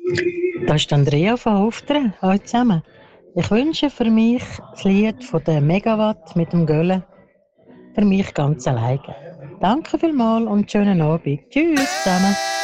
Da ist Andrea von Hofteren. Hallo zusammen. Ich wünsche für mich das Lied von der Megawatt mit dem Göllen. Für mich ganz alleine. Danke vielmals und schönen Abend. Tschüss zusammen.